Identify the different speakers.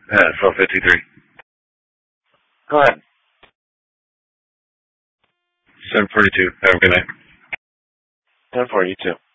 Speaker 1: Yeah, 12:53.
Speaker 2: Go ahead.
Speaker 1: 7:42. Have a good night.
Speaker 2: 10-4, you too.